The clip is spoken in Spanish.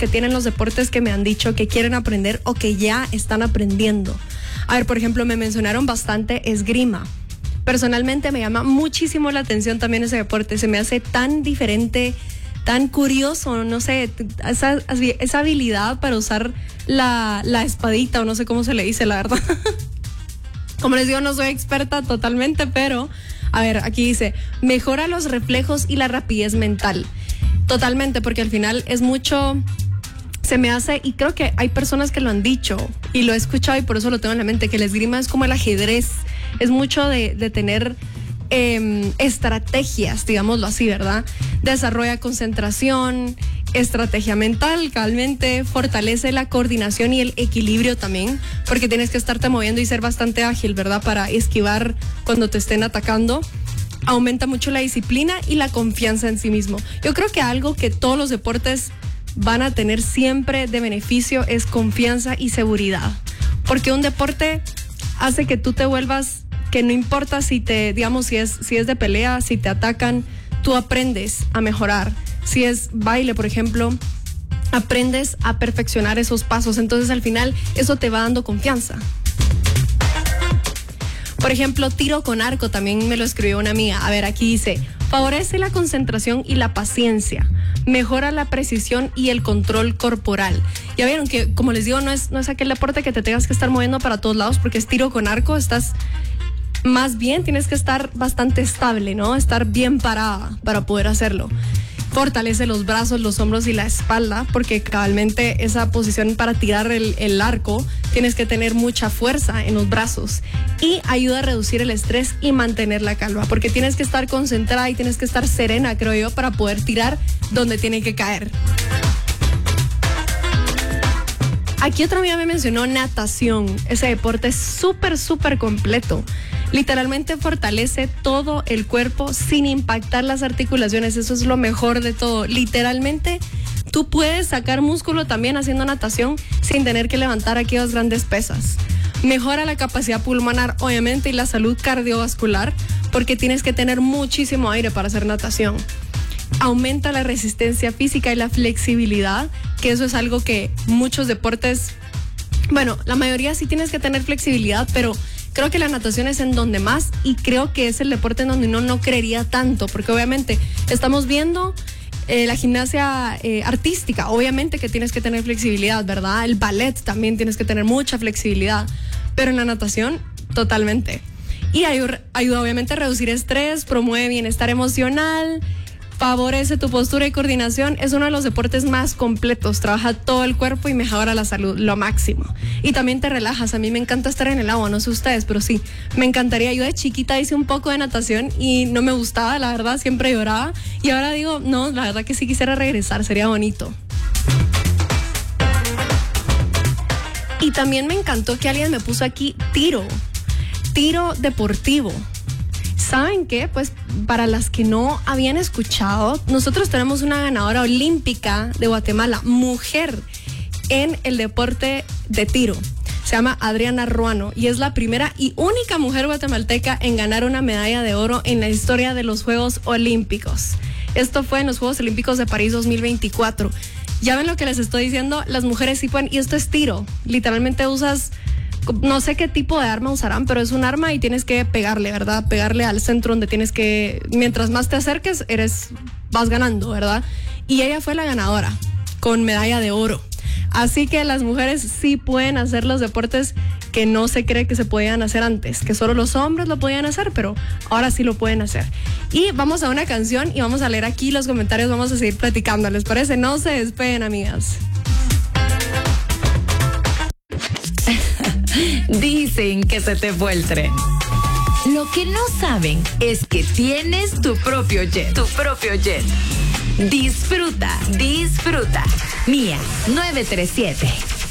que tienen los deportes que me han dicho que quieren aprender o que ya están aprendiendo. A ver, por ejemplo, me mencionaron bastante esgrima. Personalmente me llama muchísimo la atención también ese deporte. Se me hace tan diferente, tan curioso, no sé, esa habilidad para usar la espadita, o no sé cómo se le dice, la verdad. Como les digo, no soy experta totalmente, pero a ver, aquí dice, mejora los reflejos y la rapidez mental. Totalmente, porque al final es mucho, se me hace, y creo que hay personas que lo han dicho, y lo he escuchado y por eso lo tengo en la mente, que el esgrima es como el ajedrez, es mucho de tener estrategias, digámoslo así, ¿verdad? Desarrolla concentración, estrategia mental, realmente fortalece la coordinación y el equilibrio también, porque tienes que estarte moviendo y ser bastante ágil, ¿verdad? Para esquivar cuando te estén atacando. Aumenta mucho la disciplina y la confianza en sí mismo. Yo creo que algo que todos los deportes van a tener siempre de beneficio es confianza y seguridad, porque un deporte hace que tú te vuelvas, que no importa si te, digamos, si es de pelea, si te atacan, tú aprendes a mejorar. Si es baile, por ejemplo, aprendes a perfeccionar esos pasos. Entonces, al final, eso te va dando confianza. Por ejemplo, tiro con arco, también me lo escribió una amiga. A ver, aquí dice, favorece la concentración y la paciencia, mejora la precisión y el control corporal. Ya vieron que, como les digo, no es aquel deporte que te tengas que estar moviendo para todos lados, porque es tiro con arco, más bien tienes que estar bastante estable, ¿no? Estar bien parada para poder hacerlo. Fortalece los brazos, los hombros y la espalda, porque cabalmente esa posición para tirar el arco tienes que tener mucha fuerza en los brazos, y ayuda a reducir el estrés y mantener la calma, porque tienes que estar concentrada y tienes que estar serena, creo yo, para poder tirar donde tiene que caer. Aquí otra amiga me mencionó natación. Ese deporte es súper, súper completo. Literalmente fortalece todo el cuerpo sin impactar las articulaciones. Eso es lo mejor de todo. Literalmente tú puedes sacar músculo también haciendo natación sin tener que levantar aquellas grandes pesas. Mejora la capacidad pulmonar, obviamente, y la salud cardiovascular, porque tienes que tener muchísimo aire para hacer natación. Aumenta la resistencia física y la flexibilidad, que eso es algo que muchos deportes, bueno, la mayoría sí tienes que tener flexibilidad, pero creo que la natación es en donde más, y creo que es el deporte en donde uno no creería tanto, porque obviamente estamos viendo la gimnasia artística, obviamente que tienes que tener flexibilidad, ¿verdad? El ballet también tienes que tener mucha flexibilidad, pero en la natación totalmente. Y ayuda obviamente a reducir estrés, promueve bienestar emocional, favorece tu postura y coordinación. Es uno de los deportes más completos, trabaja todo el cuerpo y mejora la salud, lo máximo. Y también te relajas. A mí me encanta estar en el agua, no sé ustedes, pero sí, me encantaría. Yo de chiquita hice un poco de natación y no me gustaba, la verdad, siempre lloraba. Y ahora digo, no, la verdad que sí quisiera regresar, sería bonito. Y también me encantó que alguien me puso aquí tiro deportivo. ¿Saben qué? Pues para las que no habían escuchado, nosotros tenemos una ganadora olímpica de Guatemala, mujer, en el deporte de tiro. Se llama Adriana Ruano y es la primera y única mujer guatemalteca en ganar una medalla de oro en la historia de los Juegos Olímpicos. Esto fue en los Juegos Olímpicos de París 2024. Ya ven lo que les estoy diciendo, las mujeres sí pueden, y esto es tiro. Literalmente usas, no sé qué tipo de arma usarán, pero es un arma y tienes que pegarle, ¿verdad? Pegarle al centro donde tienes que, mientras más te acerques, vas ganando, ¿verdad? Y ella fue la ganadora con medalla de oro. Así que las mujeres sí pueden hacer los deportes que no se cree que se podían hacer antes, que solo los hombres lo podían hacer, pero ahora sí lo pueden hacer. Y vamos a una canción y vamos a leer aquí los comentarios, vamos a seguir platicando, ¿les parece? No se despeguen, amigas. Dicen que se te fue el tren. Lo que no saben es que tienes tu propio jet. Tu propio jet. Disfruta. Mía 937.